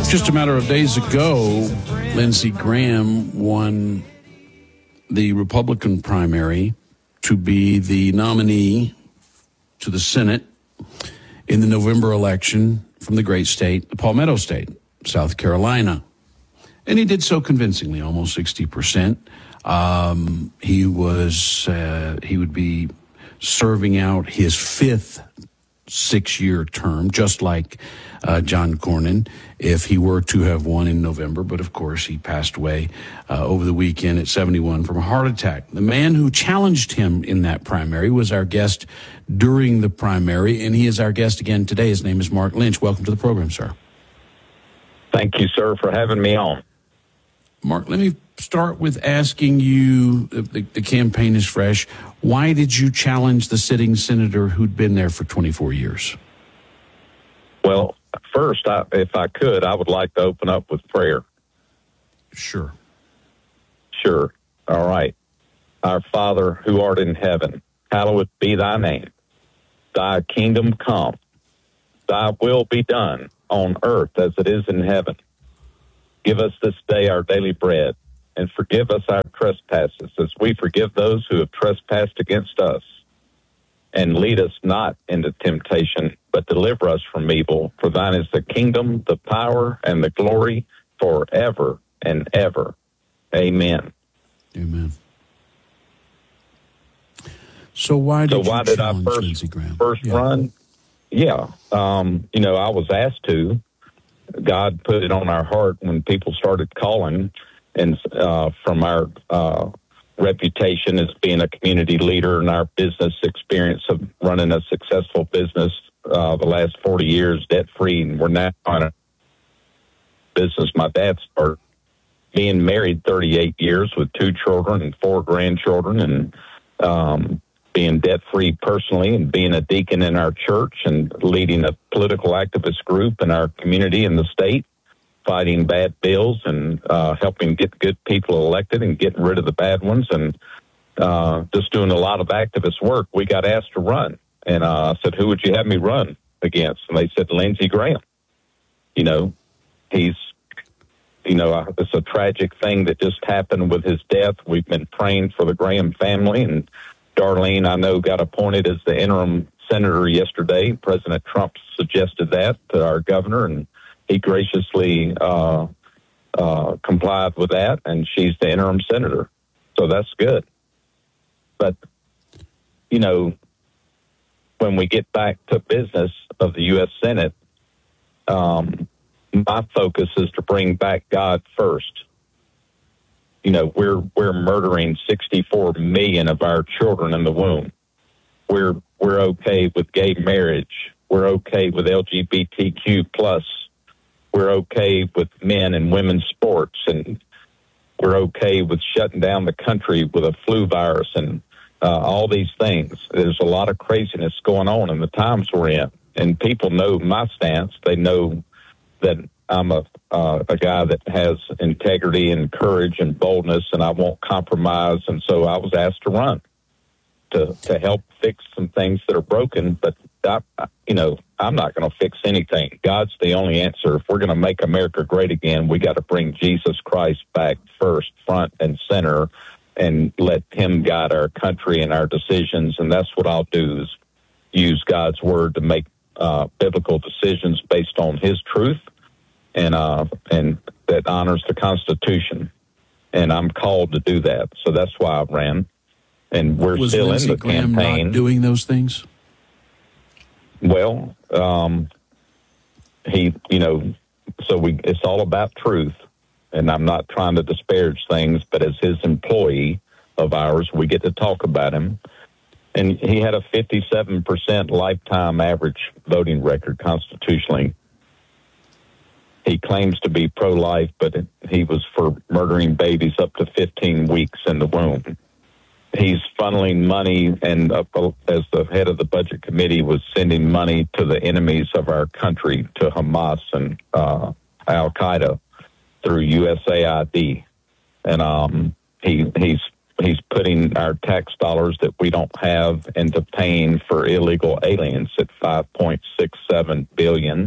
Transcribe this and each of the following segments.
Just a matter of days ago, Lindsey Graham won the Republican primary to be the nominee to the Senate in the November election from the great state, the Palmetto State, South Carolina. And he did so convincingly, almost 60%. He would be serving out his fifth 6-year term, just like John Cornyn, if he were to have won in November. But, of course, he passed away over the weekend at 71 from a heart attack. The man who challenged him in that primary was our guest during the primary, and he is our guest again today. His name is Mark Lynch. Welcome to the program, sir. Thank you, sir, for having me on. Mark, let me start with asking you, the campaign is fresh. Why did you challenge the sitting senator who'd been there for 24 years? Well, first, if I could, I would like to open up with prayer. Sure. Sure. All right. Our Father, who art in heaven, hallowed be thy name. Thy kingdom come. Thy will be done on earth as it is in heaven. Give us this day our daily bread, and forgive us our trespasses as we forgive those who have trespassed against us. And lead us not into temptation, but deliver us from evil. For thine is the kingdom, the power, and the glory forever and ever. Amen. Amen. So why did I first run? Yeah. I was asked to. God put it on our heart when people started calling, and from our reputation as being a community leader and our business experience of running a successful business the last 40 years debt-free, and we're now on a business my dad started. Being married 38 years with 2 children and 4 grandchildren, and being debt-free personally, and being a deacon in our church and leading a political activist group in our community in the state, fighting bad bills and helping get good people elected and getting rid of the bad ones, and just doing a lot of activist work. We got asked to run, and I said, who would you have me run against? And they said, Lindsey Graham. It's a tragic thing that just happened with his death. We've been praying for the Graham family, and Darlene, I know, got appointed as the interim senator yesterday. President Trump suggested that to our governor, and he graciously complied with that, and she's the interim senator. So that's good. But, when we get back to business of the U.S. Senate, my focus is to bring back God first. We're murdering 64 million of our children in the womb. We're okay with gay marriage. We're okay with LGBTQ plus. We're okay with men and women's sports, and we're okay with shutting down the country with a flu virus and all these things. There's a lot of craziness going on in the times we're in, and people know my stance. They know that I'm a guy that has integrity and courage and boldness, and I won't compromise. And so I was asked to run to help fix some things that are broken. But I'm not going to fix anything. God's the only answer. If we're going to make America great again, we got to bring Jesus Christ back first, front and center, and let him guide our country and our decisions. And that's what I'll do, is use God's word to make biblical decisions based on his truth, and that honors the Constitution. And I'm called to do that. So that's why I ran. And we're still in the campaign. Not doing those things? Well, it's all about truth. And I'm not trying to disparage things, but as his employee of ours, we get to talk about him. And he had a 57% lifetime average voting record constitutionally. He claims to be pro-life, but he was for murdering babies up to 15 weeks in the womb. He's funneling money, and as the head of the budget committee, was sending money to the enemies of our country, to Hamas and Al-Qaeda through USAID. And he's putting our tax dollars that we don't have into paying for illegal aliens at $5.67 billion.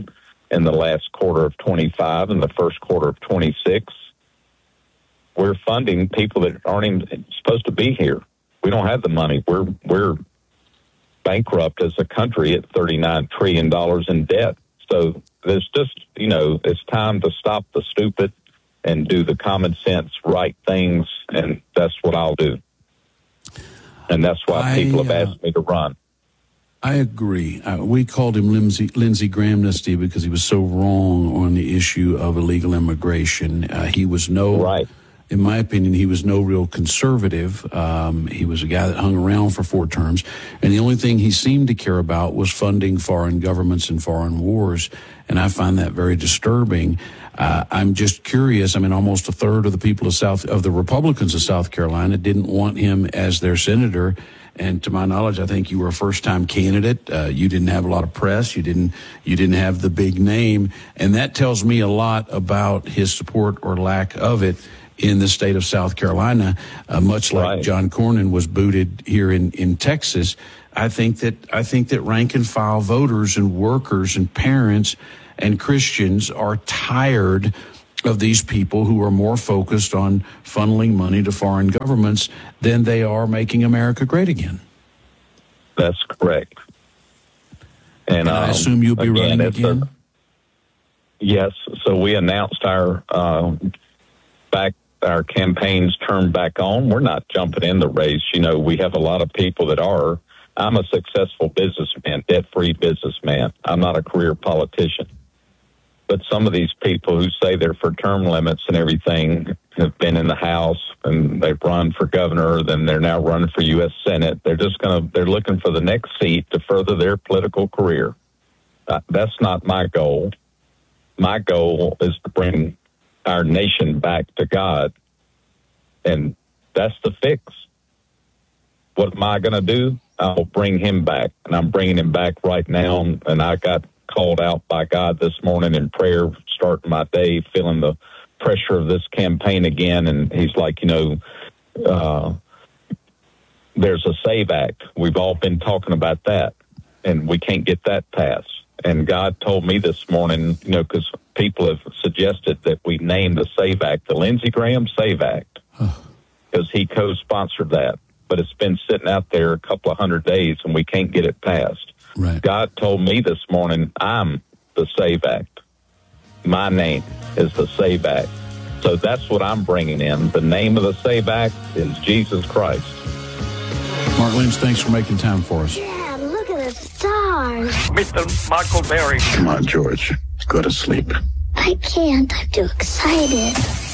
in the last quarter of 25 and the first quarter of 26. We're funding people that aren't even supposed to be here. We don't have the money. We're bankrupt as a country at $39 trillion in debt. So there's just, it's time to stop the stupid and do the common sense, right things, and that's what I'll do. And that's why people have asked me to run. I agree. We called him Lindsey Graham-nesty because he was so wrong on the issue of illegal immigration. He was in my opinion, he was no real conservative. He was a guy that hung around for 4 terms, and the only thing he seemed to care about was funding foreign governments and foreign wars, and I find that very disturbing. I'm just curious. I mean, almost a third of the people of the Republicans of South Carolina didn't want him as their senator. And to my knowledge, I think you were a first-time candidate. You didn't have a lot of press. You didn't have the big name, and that tells me a lot about his support or lack of it in the state of South Carolina. Much like John Cornyn was booted here in Texas, I think that rank-and-file voters and workers and parents and Christians are tired of these people who are more focused on funneling money to foreign governments than they are making America great again. That's correct. And I assume you'll be running again? Yes. So we announced our campaign's turned back on. We're not jumping in the race. We have a lot of people that are. I'm a successful businessman, debt-free businessman. I'm not a career politician. But some of these people who say they're for term limits and everything have been in the House and they've run for governor, then they're now running for U.S. Senate. They're looking for the next seat to further their political career. That's not my goal. My goal is to bring our nation back to God, and that's the fix. What am I going to do? I'll bring him back, and I'm bringing him back right now, and I got called out by God this morning in prayer, starting my day, feeling the pressure of this campaign again. And he's like, there's a SAVE Act. We've all been talking about that, and we can't get that passed. And God told me this morning, because people have suggested that we name the SAVE Act the Lindsey Graham SAVE Act, because he co-sponsored that. But it's been sitting out there a couple of 100 days, and we can't get it passed. Right. God told me this morning, I'm the SAVE Act. My name is the SAVE Act. So that's what I'm bringing in. The name of the SAVE Act is Jesus Christ. Mark Lynch, thanks for making time for us. Yeah, look at the stars. Mr. Michael Berry. Come on, George. Go to sleep. I can't. I'm too excited.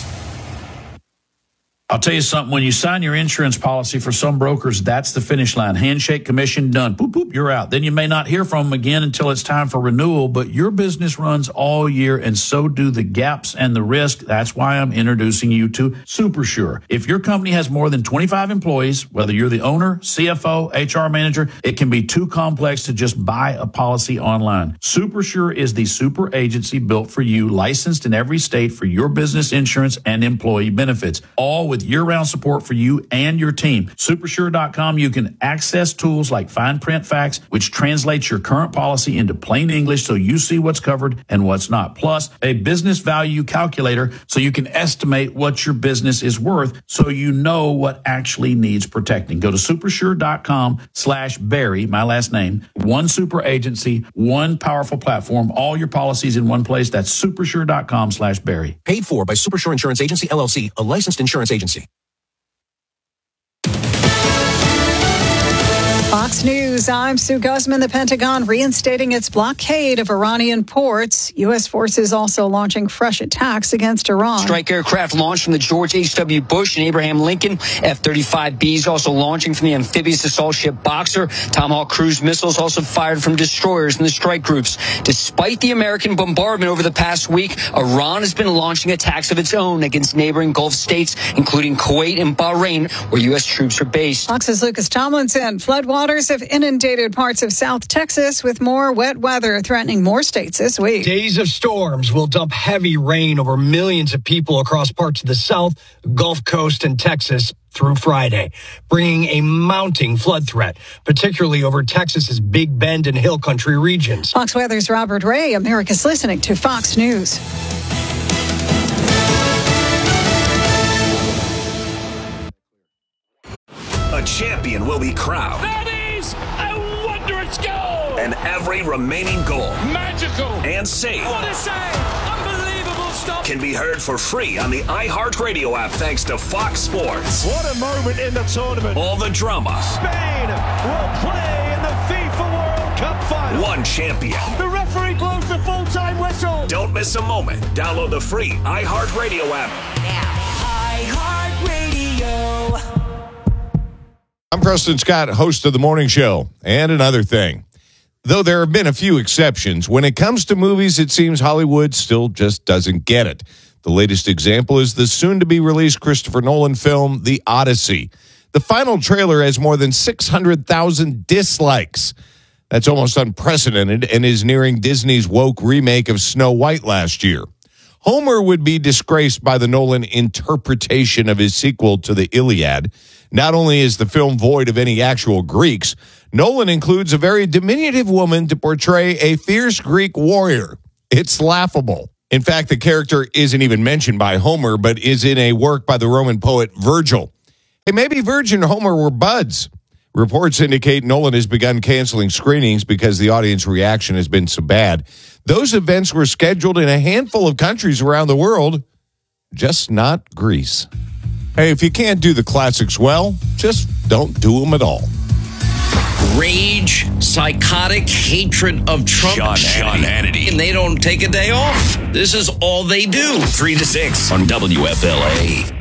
I'll tell you something, when you sign your insurance policy for some brokers, that's the finish line. Handshake, commission, done. Boop, boop, you're out. Then you may not hear from them again until it's time for renewal, but your business runs all year, and so do the gaps and the risk. That's why I'm introducing you to SuperSure. If your company has more than 25 employees, whether you're the owner, CFO, HR manager, it can be too complex to just buy a policy online. SuperSure is the super agency built for you, licensed in every state for your business insurance and employee benefits, all with year-round support for you and your team. Supersure.com, you can access tools like fine print facts, which translates your current policy into plain English so you see what's covered and what's not. Plus, a business value calculator so you can estimate what your business is worth so you know what actually needs protecting. Go to supersure.com/Barry, my last name. One super agency, one powerful platform, all your policies in one place. That's supersure.com/Barry. Paid for by Supersure Insurance Agency, LLC, a licensed insurance agency. Fox News, I'm Sue Guzman. The Pentagon reinstating its blockade of Iranian ports. U.S. forces also launching fresh attacks against Iran. Strike aircraft launched from the George H.W. Bush and Abraham Lincoln. F-35Bs also launching from the amphibious assault ship Boxer. Tomahawk cruise missiles also fired from destroyers in the strike groups. Despite the American bombardment over the past week, Iran has been launching attacks of its own against neighboring Gulf states, including Kuwait and Bahrain, where U.S. troops are based. Fox's Lucas Tomlinson. Floodwaters Killers have inundated parts of South Texas with more wet weather threatening more states this week. Days of storms will dump heavy rain over millions of people across parts of the South, Gulf Coast, and Texas through Friday, bringing a mounting flood threat, particularly over Texas's Big Bend and Hill Country regions. Fox Weather's Robert Ray. America's listening to Fox News. A champion will be crowned. That is a wondrous goal! And every remaining goal, magical and save, what a save! Unbelievable stop! Can be heard for free on the iHeartRadio app thanks to Fox Sports. What a moment in the tournament! All the drama. Spain will play in the FIFA World Cup final. One champion. The referee blows the full-time whistle. Don't miss a moment. Download the free iHeartRadio app now. iHeartRadio. I'm Preston Scott, host of The Morning Show. And another thing, though there have been a few exceptions, when it comes to movies, it seems Hollywood still just doesn't get it. The latest example is the soon-to-be-released Christopher Nolan film, The Odyssey. The final trailer has more than 600,000 dislikes. That's almost unprecedented and is nearing Disney's woke remake of Snow White last year. Homer would be disgraced by the Nolan interpretation of his sequel to the Iliad. Not only is the film void of any actual Greeks, Nolan includes a very diminutive woman to portray a fierce Greek warrior. It's laughable. In fact, the character isn't even mentioned by Homer, but is in a work by the Roman poet Virgil. Hey, maybe Virgil and Homer were buds. Reports indicate Nolan has begun canceling screenings because the audience reaction has been so bad. Those events were scheduled in a handful of countries around the world, just not Greece. Hey, if you can't do the classics well, just don't do them at all. Rage, psychotic hatred of Trump. Sean Hannity. And they don't take a day off. This is all they do. 3 to 6 on WFLA.